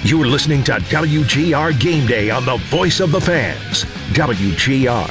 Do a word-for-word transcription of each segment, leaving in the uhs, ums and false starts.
You're listening to W G R Game Day on the Voice of the Fans, W G R.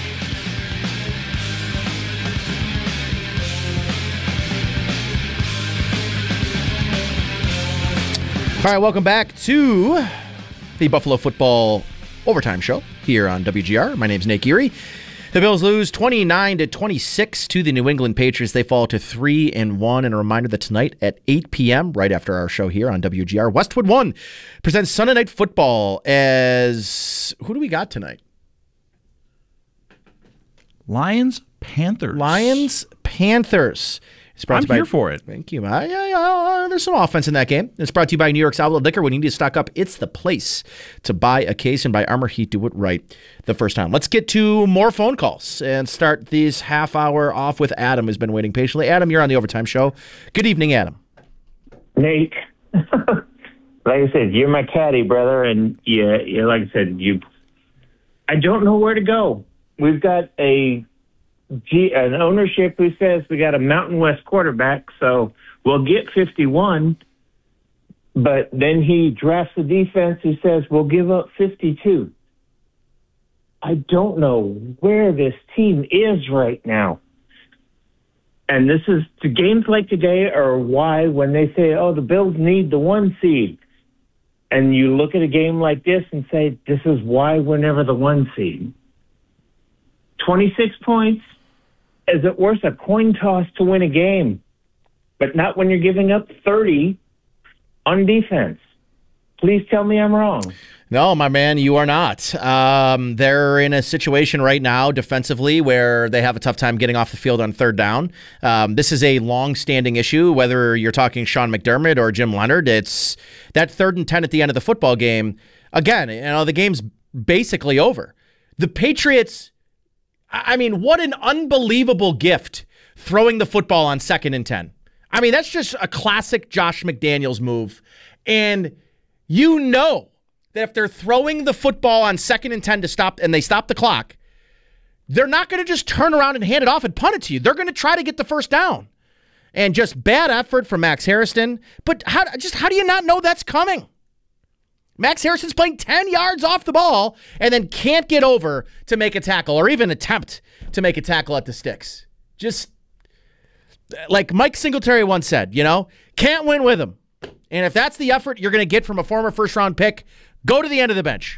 All right, welcome back to the Buffalo Football Overtime Show here on W G R. My name's Nate Geary. The Bills lose twenty-nine to twenty-six to the New England Patriots. They fall to three and one. And a reminder that tonight at eight p.m., right after our show here on W G R, Westwood One presents Sunday Night Football as... Who do we got tonight? Lions, Panthers. Lions, Panthers. It's brought I'm to you by, here for it. Thank you. I, I, I, there's some offense in that game. It's brought to you by New York's Outlet Liquor. When you need to stock up, it's the place to buy a case, and by Armor Heat, do it right the first time. Let's get to more phone calls and start this half hour off with Adam, who's been waiting patiently. Adam, you're on the Overtime Show. Good evening, Adam. Nate, like I said, you're my caddy, brother, and you, you, like I said, you. I don't know where to go. We've got a G, an ownership who says we got a Mountain West quarterback, so we'll get fifty-one. But then he drafts a defense who says we'll give up fifty-two. I don't know where this team is right now. And this is to games like today are why when they say, oh, the Bills need the one seed. And you look at a game like this and say, this is why we're never the one seed. twenty-six points. Is it worth a coin toss to win a game? But not when you're giving up thirty on defense. Please tell me I'm wrong. No, my man, you are not. Um, they're in a situation right now defensively where they have a tough time getting off the field on third down. Um, this is a long-standing issue, whether you're talking Sean McDermott or Jim Leonard. It's that third and ten at the end of the football game. Again, you know, the game's basically over. The Patriots... I mean, what an unbelievable gift throwing the football on second and ten. I mean, that's just a classic Josh McDaniels move. And you know that if they're throwing the football on second and ten to stop, and they stop the clock, they're not going to just turn around and hand it off and punt it to you. They're going to try to get the first down. And just bad effort from Max Harrison. But how, just how do you not know that's coming? Max Harrison's playing ten yards off the ball and then can't get over to make a tackle or even attempt to make a tackle at the sticks. Just like Mike Singletary once said, you know, can't win with him. And if that's the effort you're going to get from a former first-round pick, go to the end of the bench.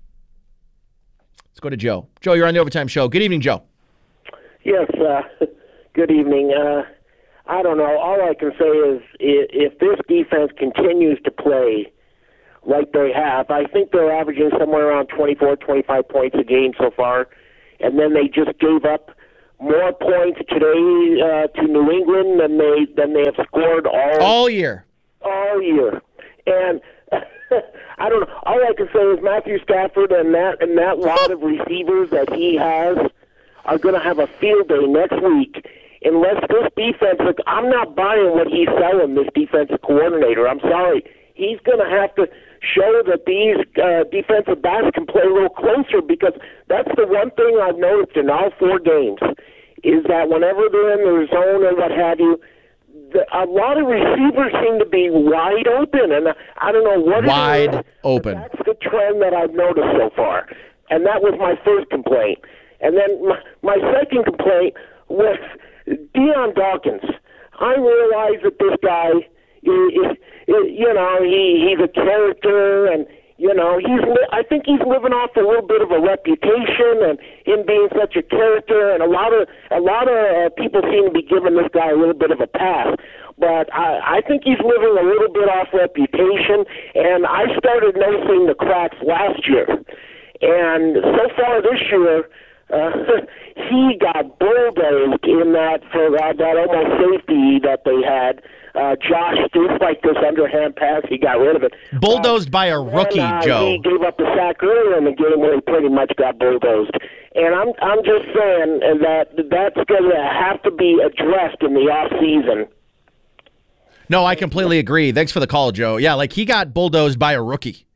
Let's go to Joe. Joe, you're on the Overtime Show. Good evening, Joe. Yes, uh, good evening. Uh, I don't know. All I can say is if this defense continues to play like they have. I think they're averaging somewhere around twenty-four, twenty-five points a game so far, and then they just gave up more points today uh, to New England than they than they have scored all all year. All year, and I don't know. All I can say is Matthew Stafford and that and that lot of receivers that he has are going to have a field day next week. Unless this defense, look, I'm not buying what he's selling. This defensive coordinator. I'm sorry. He's going to have to show that these uh, defensive backs can play a little closer, because that's the one thing I've noticed in all four games is that whenever they're in their zone or what have you, the, a lot of receivers seem to be wide open, and I don't know what wide it is, open. That's the trend that I've noticed so far, and that was my first complaint. And then my, my second complaint was Deion Dawkins. I realize that this guy is, you know, he he's a character, and you know he's. Li- I think he's living off a little bit of a reputation, and him being such a character, and a lot of a lot of uh, people seem to be giving this guy a little bit of a pass. But I, I think he's living a little bit off reputation, and I started noticing the cracks last year, and so far this year. Uh, he got bulldozed in that for uh, that almost safety that they had. Uh, Josh, just like this underhand pass, he got rid of it. Bulldozed uh, by a rookie, and, uh, Joe. He gave up the sack earlier in the game where he pretty much got bulldozed. And I'm I'm just saying that that's going to have to be addressed in the off season. No, I completely agree. Thanks for the call, Joe. Yeah, like he got bulldozed by a rookie.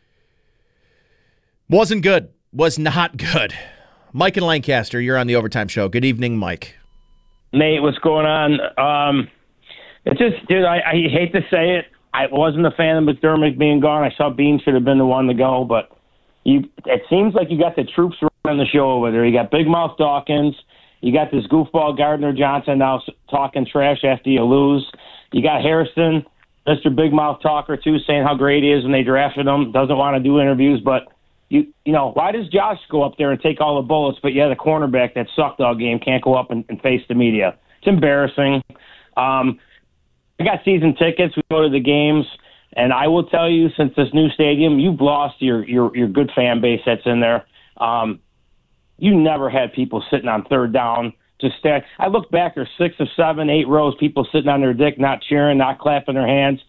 Wasn't good. Was not good. Mike in Lancaster, you're on the Overtime Show. Good evening, Mike. Nate, what's going on? Um, it's just, dude, I, I hate to say it, I wasn't a fan of McDermott being gone. I thought Bean should have been the one to go, but you, it seems like you got the troops running the show over there. You got Big Mouth Dawkins. You got this goofball Gardner Johnson now talking trash after you lose. You got Harrison, Mister Big Mouth Talker, too, saying how great he is when they drafted him. Doesn't want to do interviews, but you you know, why does Josh go up there and take all the bullets, but yeah, the cornerback that sucked all game can't go up and, and face the media? It's embarrassing. Um, I got season tickets. We go to the games, and I will tell you, since this new stadium, you've lost your your, your good fan base that's in there. Um, you never had people sitting on third down just stack. I look back, there's six or seven, eight rows, people sitting on their dick, not cheering, not clapping their hands.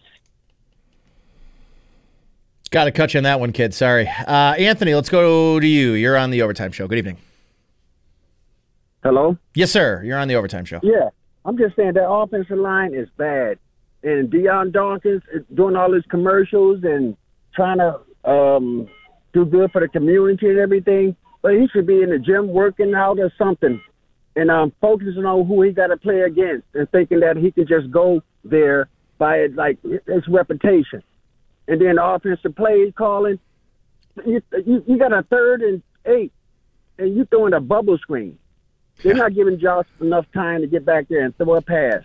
Got to cut you on that one, kid. Sorry. Uh, Anthony, let's go to you. You're on the Overtime Show. Good evening. Hello? Yes, sir. You're on the Overtime Show. Yeah. I'm just saying that offensive line is bad. And Deion Dawkins is doing all his commercials and trying to um, do good for the community and everything. But he should be in the gym working out or something and um, focusing on who he got to play against and thinking that he can just go there by, like, his reputation. And then the offensive play calling, you, you, you got a third and eight, and you throwing a bubble screen. They're not giving Josh enough time to get back there and throw a pass.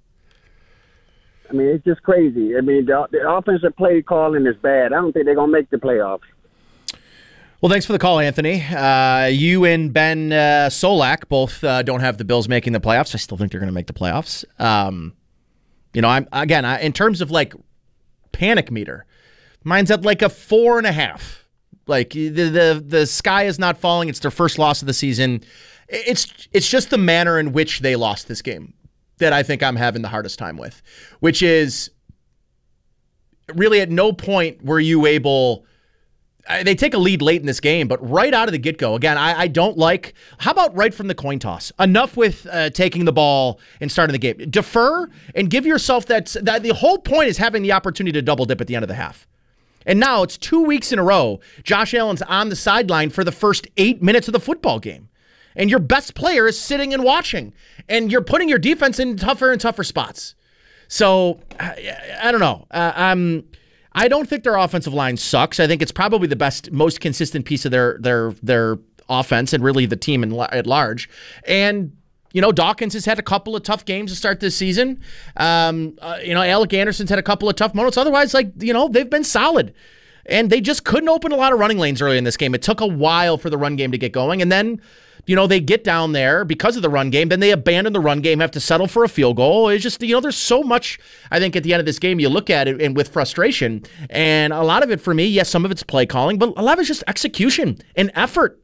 I mean, it's just crazy. I mean, the, the offensive play calling is bad. I don't think they're going to make the playoffs. Well, thanks for the call, Anthony. Uh, you and Ben uh, Solak both uh, don't have the Bills making the playoffs. I still think they're going to make the playoffs. Um, you know, I'm again, I, in terms of like panic meter, mine's at like a four and a half. Like the the the sky is not falling. It's their first loss of the season. It's it's just the manner in which they lost this game that I think I'm having the hardest time with, which is really at no point were you able. They take a lead late in this game, but right out of the get-go, again, I, I don't like. How about right from the coin toss? Enough with uh, taking the ball and starting the game. Defer and give yourself that. That the whole point is having the opportunity to double dip at the end of the half. And now it's two weeks in a row. Josh Allen's on the sideline for the first eight minutes of the football game. And your best player is sitting and watching. And you're putting your defense in tougher and tougher spots. So, I, I don't know. Uh, I'm, I don't think their offensive line sucks. I think it's probably the best, most consistent piece of their their their offense and really the team in, at large. And, you know, Dawkins has had a couple of tough games to start this season. Um, uh, you know, Alec Anderson's had a couple of tough moments. Otherwise, like, you know, they've been solid. And they just couldn't open a lot of running lanes early in this game. It took a while for the run game to get going. And then, you know, they get down there because of the run game. Then they abandon the run game, have to settle for a field goal. It's just, you know, there's so much, I think, at the end of this game, you look at it and with frustration. And a lot of it for me, yes, some of it's play calling, but a lot of it's just execution and effort.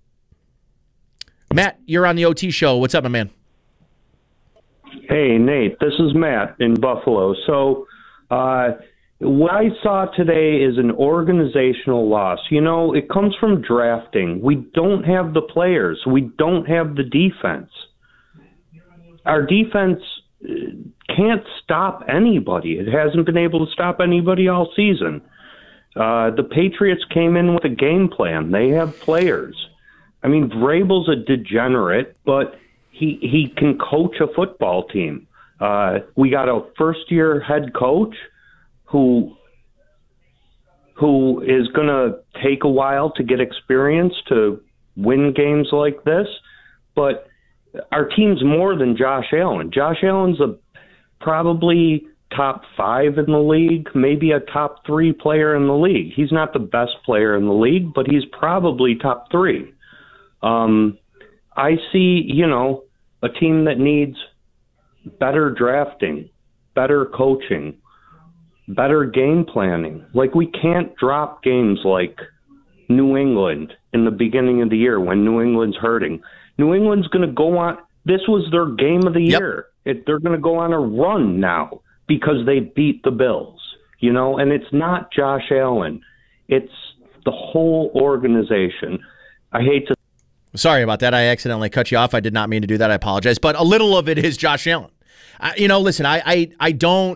Matt, you're on the O T show. What's up, my man? Hey, Nate, this is Matt in Buffalo. So uh, what I saw today is an organizational loss. You know, it comes from drafting. We don't have the players. We don't have the defense. Our defense can't stop anybody. It hasn't been able to stop anybody all season. Uh, the Patriots came in with a game plan. They have players. I mean, Vrabel's a degenerate, but he he can coach a football team. Uh, we got a first-year head coach who who is going to take a while to get experience to win games like this. But our team's more than Josh Allen. Josh Allen's a probably top five in the league, maybe a top three player in the league. He's not the best player in the league, but he's probably top three. Um, I see, you know, a team that needs better drafting, better coaching, better game planning. Like, we can't drop games like New England in the beginning of the year when New England's hurting. New England's going to go on. This was their game of the Yep. year. It, they're going to go on a run now because they beat the Bills, you know, and it's not Josh Allen. It's the whole organization. I hate to Sorry about that. I accidentally cut you off. I did not mean to do that. I apologize. But a little of it is Josh Allen. Uh, you know, listen, I, I, I don't,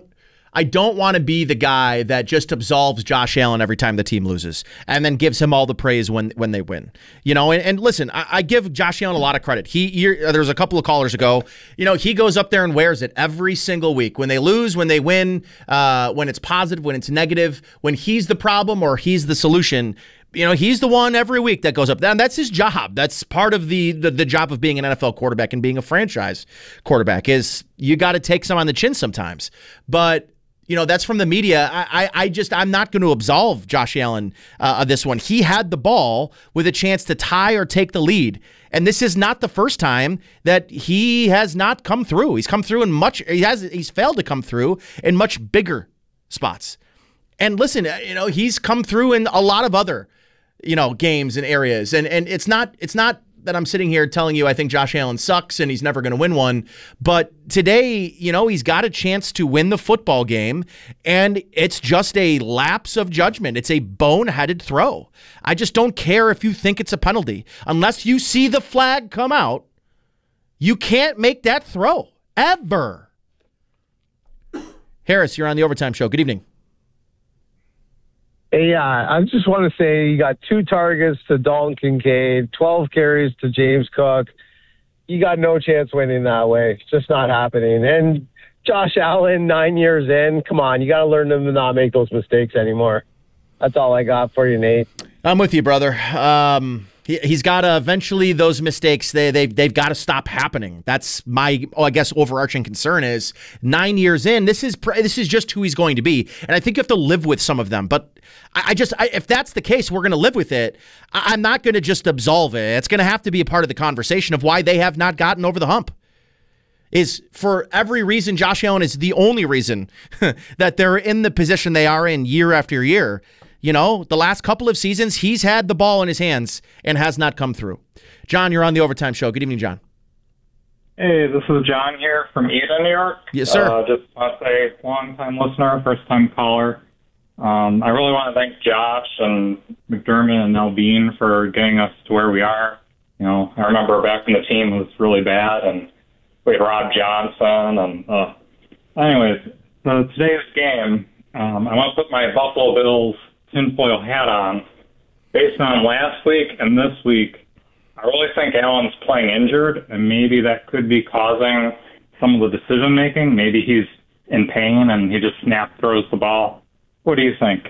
I don't want to be the guy that just absolves Josh Allen every time the team loses and then gives him all the praise when when they win. You know, and, and listen, I, I give Josh Allen a lot of credit. He you're, there was a couple of callers ago. You know, he goes up there and wears it every single week. When they lose, when they win, uh, when it's positive, when it's negative, when he's the problem or he's the solution. You know, he's the one every week that goes up. And that's his job. That's part of the, the the job of being an N F L quarterback and being a franchise quarterback is you got to take some on the chin sometimes. But, you know, that's from the media. I I, I just, I'm not going to absolve Josh Allen uh, of this one. He had the ball with a chance to tie or take the lead. And this is not the first time that he has not come through. He's come through in much, he has, he's failed to come through in much bigger spots. And listen, you know, he's come through in a lot of other you know, games and areas. And and it's not it's not that I'm sitting here telling you I think Josh Allen sucks and he's never going to win one. But today, you know, he's got a chance to win the football game, and it's just a lapse of judgment. It's a boneheaded throw. I just don't care if you think it's a penalty. Unless you see the flag come out, you can't make that throw, ever. Harris, you're on the Overtime Show. Good evening. Hey, yeah, I just want to say you got two targets to Dalton Kincaid, twelve carries to James Cook. You got no chance winning that way. It's just not happening. And Josh Allen, nine years in, come on, you got to learn them to not make those mistakes anymore. That's all I got for you, Nate. I'm with you, brother. Um, he, he's got to eventually, those mistakes, they, they've, they've got to stop happening. That's my, oh, I guess, overarching concern is nine years in, this is this is just who he's going to be. And I think you have to live with some of them. But I, I just, I, if that's the case, we're going to live with it. I, I'm not going to just absolve it. It's going to have to be a part of the conversation of why they have not gotten over the hump. Is for every reason Josh Allen is the only reason that they're in the position they are in year after year. You know, the last couple of seasons, he's had the ball in his hands and has not come through. John, you're on the Overtime Show. Good evening, John. Hey, this is John here from Eden, New York. Yes, sir. Uh, just want to say, long-time listener, first-time caller. Um, I really want to thank Josh and McDermott and Albine for getting us to where we are. You know, I remember back when the team was really bad, and we had Rob Johnson. And uh, anyways, so today's game, um, I want to put my Buffalo Bills tinfoil hat on. Based on last week and this week, I really think Allen's playing injured, and maybe that could be causing some of the decision making. Maybe he's in pain and he just snap throws the ball. What do you think?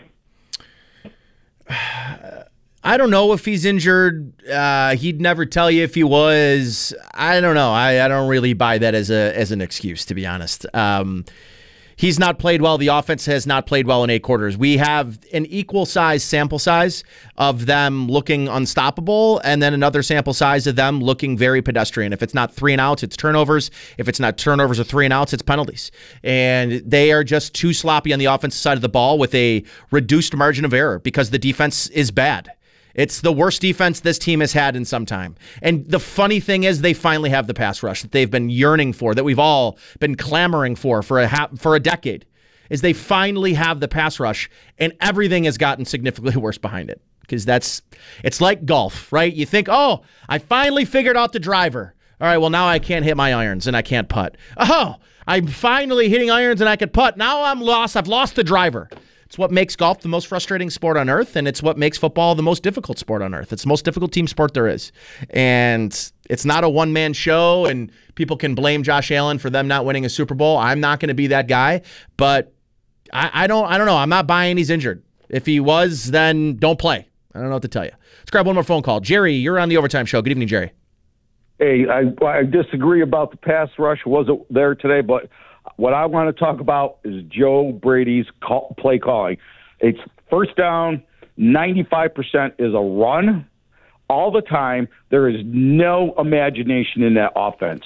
I don't know if he's injured. Uh, he'd never tell you if he was. I don't know. I, I don't really buy that as a as an excuse, to be honest. Um, He's not played well. The offense has not played well in eight quarters. We have an equal size sample size of them looking unstoppable, and then another sample size of them looking very pedestrian. If it's not three and outs, it's turnovers. If it's not turnovers or three and outs, it's penalties. And they are just too sloppy on the offensive side of the ball with a reduced margin of error because the defense is bad. It's the worst defense this team has had in some time. And the funny thing is they finally have the pass rush that they've been yearning for, that we've all been clamoring for for a ha- for a decade, is they finally have the pass rush, and everything has gotten significantly worse behind it. Because that's, it's like golf, right? You think, oh, I finally figured out the driver. All right, well, now I can't hit my irons and I can't putt. Oh, I'm finally hitting irons and I can putt. Now I'm lost. I've lost the driver. It's what makes golf the most frustrating sport on earth, and it's what makes football the most difficult sport on earth. It's the most difficult team sport there is. And it's not a one-man show, and people can blame Josh Allen for them not winning a Super Bowl. I'm not going to be that guy, but I, I don't I don't know. I'm not buying he's injured. If he was, then don't play. I don't know what to tell you. Let's grab one more phone call. Jerry, you're on the Overtime Show. Good evening, Jerry. Hey, I, I disagree about the pass rush. Wasn't there today, but what I want to talk about is Joe Brady's call, play calling. It's first down, ninety-five percent is a run all the time. There is no imagination in that offense.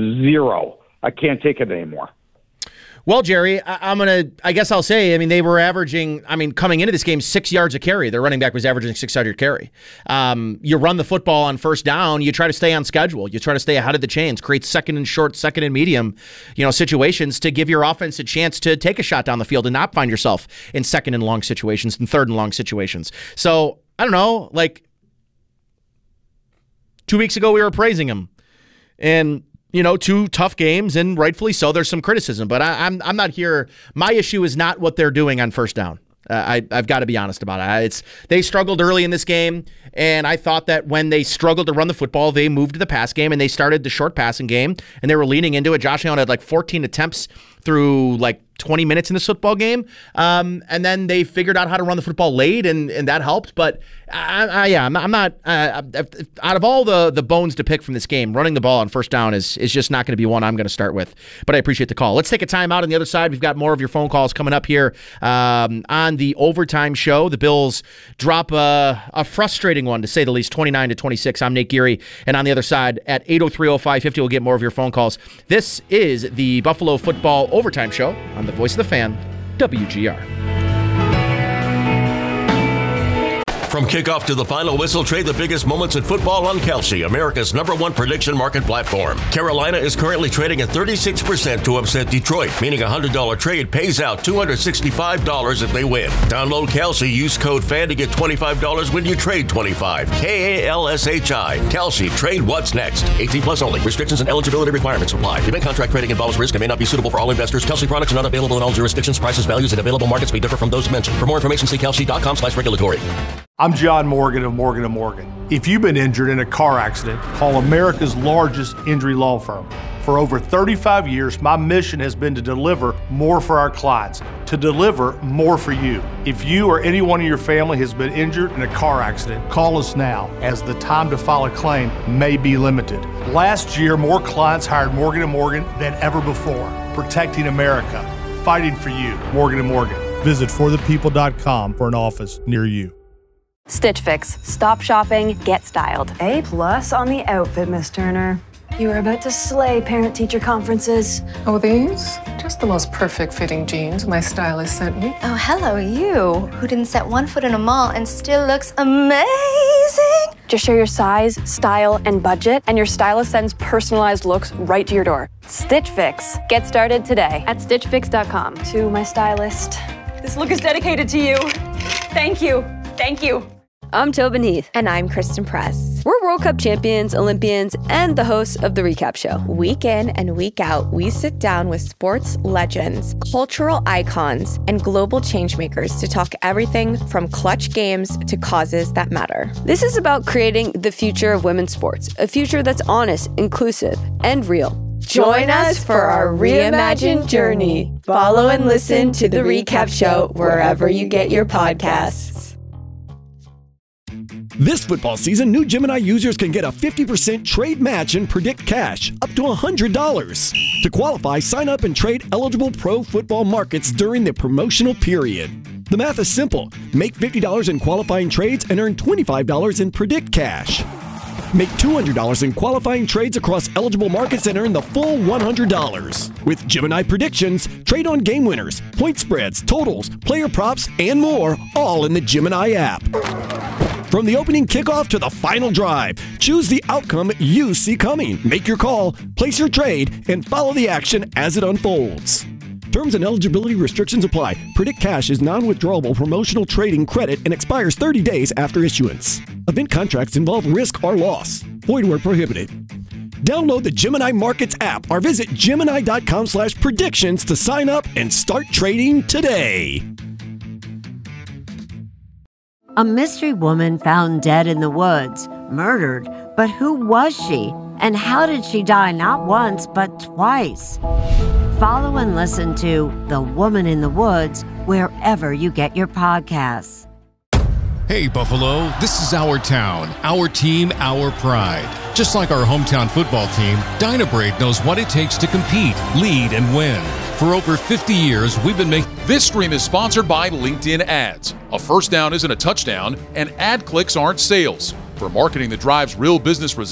Zero. I can't take it anymore. Well, Jerry, I, I'm going to, I guess I'll say, I mean, they were averaging, I mean, coming into this game, six yards a carry. Their running back was averaging six yards a carry. Um, you run the football on first down, you try to stay on schedule. You try to stay ahead of the chains, create second and short, second and medium, you know, situations to give your offense a chance to take a shot down the field and not find yourself in second and long situations and third and long situations. So, I don't know, like, two weeks ago we were praising him. And you know, two tough games, and rightfully so. There's some criticism, but I, I'm I'm not here. My issue is not what they're doing on first down. Uh, I, I've got to be honest about it. It's they struggled early in this game, and I thought that when they struggled to run the football, they moved to the pass game, and they started the short passing game, and they were leaning into it. Josh Allen had like fourteen attempts through like twenty minutes in this football game, um, and then they figured out how to run the football late, and, and that helped. But I, I, yeah, I'm, I'm not uh, out of all the the bones to pick from this game. Running the ball on first down is is just not going to be one I'm going to start with. But I appreciate the call. Let's take a time out on the other side. We've got more of your phone calls coming up here um, on the Overtime Show. The Bills drop a, a frustrating one, to say the least, twenty-nine to twenty-six. I'm Nate Geary, and on the other side at eight oh three oh five fifty, we'll get more of your phone calls. This is the Buffalo Football Overtime Show on the Voice of the Fan, W G R. From kickoff to the final whistle, trade the biggest moments in football on Kalshi, America's number one prediction market platform. Carolina is currently trading at thirty-six percent to upset Detroit, meaning a one hundred dollars trade pays out two hundred sixty-five dollars if they win. Download Kalshi, use code FAN to get twenty-five dollars when you trade twenty-five dollars. K A L S H I. Kalshi, trade what's next. eighteen plus only. Restrictions and eligibility requirements apply. Event contract trading involves risk and may not be suitable for all investors. Kalshi products are not available in all jurisdictions. Prices, values, and available markets may differ from those mentioned. For more information, see kalshi.com slash regulatory. I'm John Morgan of Morgan and Morgan. If you've been injured in a car accident, call America's largest injury law firm. For over thirty-five years, my mission has been to deliver more for our clients, to deliver more for you. If you or anyone in your family has been injured in a car accident, call us now, as the time to file a claim may be limited. Last year, more clients hired Morgan and Morgan than ever before, protecting America, fighting for you. Morgan and Morgan. Visit for the people dot com for an office near you. Stitch Fix. Stop shopping, get styled. A plus on the outfit, Miss Turner. You were about to slay parent-teacher conferences. Oh, these? Just the most perfect fitting jeans my stylist sent me. Oh, hello, you, who didn't set one foot in a mall and still looks amazing. Just share your size, style, and budget, and your stylist sends personalized looks right to your door. Stitch Fix. Get started today at stitch fix dot com. To my stylist, this look is dedicated to you. Thank you. Thank you. I'm Tobin Heath. And I'm Kristen Press. We're World Cup champions, Olympians, and the hosts of The Recap Show. Week in and week out, we sit down with sports legends, cultural icons, and global changemakers to talk everything from clutch games to causes that matter. This is about creating the future of women's sports, a future that's honest, inclusive, and real. Join us for our reimagined journey. Follow and listen to The Recap Show wherever you get your podcasts. This football season, new Gemini users can get a fifty percent trade match and predict cash, up to one hundred dollars. To qualify, sign up and trade eligible pro football markets during the promotional period. The math is simple. Make fifty dollars in qualifying trades and earn twenty-five dollars in predict cash. Make two hundred dollars in qualifying trades across eligible markets and earn the full one hundred dollars. With Gemini Predictions, trade on game winners, point spreads, totals, player props, and more, all in the Gemini app. From the opening kickoff to the final drive, choose the outcome you see coming. Make your call, place your trade, and follow the action as it unfolds. Terms and eligibility restrictions apply. Predict Cash is non-withdrawable promotional trading credit and expires thirty days after issuance. Event contracts involve risk or loss. Void where prohibited. Download the Gemini Markets app or visit gemini dot com slash predictions to sign up and start trading today. A mystery woman found dead in the woods, murdered, but who was she? And how did she die not once, but twice? Follow and listen to The Woman in the Woods wherever you get your podcasts. Hey, Buffalo, this is our town, our team, our pride. Just like our hometown football team, Dynabrade knows what it takes to compete, lead, and win. For over fifty years, we've been making... This stream is sponsored by LinkedIn Ads. A first down isn't a touchdown, and ad clicks aren't sales. For marketing that drives real business results,